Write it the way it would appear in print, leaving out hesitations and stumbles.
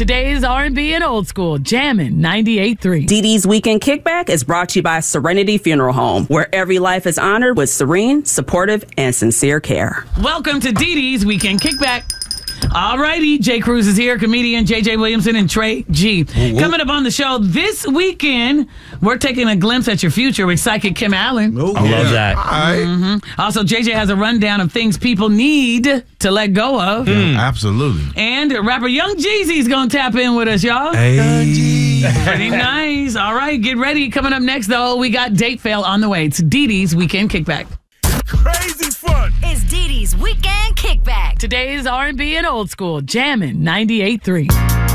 Today's R&B and old school, Jammin' 98.3. Dee Dee's Weekend Kickback is brought to you by Serenity Funeral Home, where every life is honored with serene, supportive, and sincere care. Welcome to Dee Dee's Weekend Kickback. All righty, Jay Cruz is here, comedian JJ Williamson and Trey G. Coming up on the show this weekend, we're taking a glimpse at your future with psychic Kim Allen. I love that. All right. Also, JJ has a rundown of things people need to let go of. Absolutely. And rapper Young Jeezy's going to tap in with us, y'all. Hey. Pretty nice. All right, get ready. Coming up next, though, we got Date Fail on the way. It's Dee Dee's Weekend Kickback. Crazy fun. It's Dee Dee's Weekend Kickback. Today's R&B and old school, Jammin' 98.3.